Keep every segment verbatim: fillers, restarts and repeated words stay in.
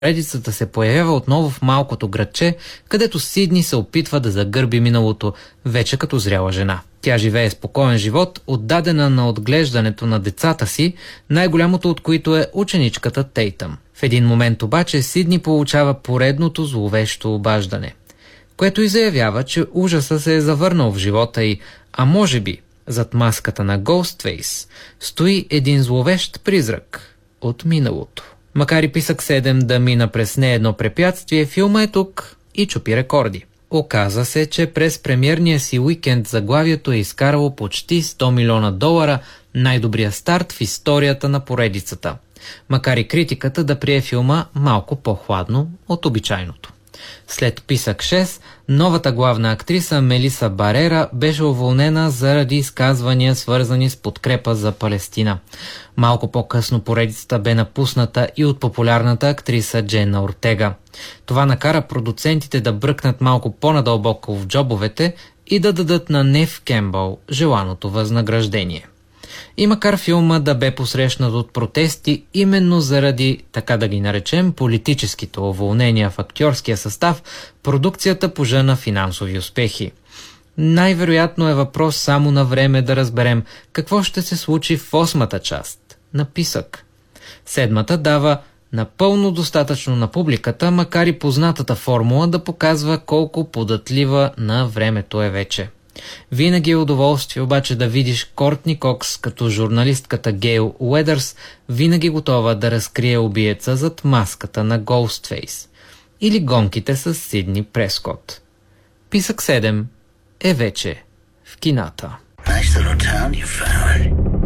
поредицата се появява отново в малкото градче, където Сидни се опитва да загърби миналото, вече като зряла жена. Тя живее спокоен живот, отдадена на отглеждането на децата си, най-голямото от които е ученичката Тейтъм. В един момент обаче Сидни получава поредното зловещо обаждане, което и заявява, че ужаса се е завърнал в живота й, а може би зад маската на Ghostface стои един зловещ призрак от миналото. Макар и Писък седем да мина през не едно препятствие, филма е тук и чупи рекорди. Оказа се, че през премиерния си уикенд заглавието е изкарало почти сто милиона долара, най-добрия старт в историята на поредицата. Макар и критиката да прие филма малко по-хладно от обичайното. След Писък шест, новата главна актриса Мелиса Барера беше уволнена заради изказвания, свързани с подкрепа за Палестина. Малко по-късно поредицата бе напусната и от популярната актриса Джена Ортега. Това накара продуцентите да бръкнат малко по-надълбоко в джобовете и да дадат на Нев Кембъл желаното възнаграждение. И макар филма да бе посрещнат от протести именно заради, така да ги наречем, политическите уволнения в актьорския състав, продукцията пожъна финансови успехи. Най-вероятно е въпрос само на време да разберем какво ще се случи в осмата част на Писък. Седмата дава напълно достатъчно на публиката, макар и познатата формула да показва колко податлива на времето е вече. Винаги е удоволствие обаче да видиш Кортни Кокс като журналистката Гейл Уедърс, винаги готова да разкрие убиеца зад маската на Ghostface, или гонките с Сидни Прескот. Писък седем е вече в кината. Nice little town you found.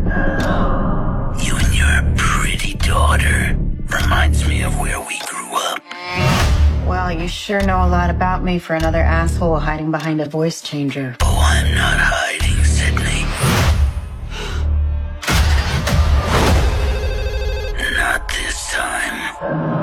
You and your pretty daughter reminds me of where we grew up. Well, you sure know a lot about me for another asshole hiding behind a voice changer. Oh, I'm not hiding, Sydney. Not this time.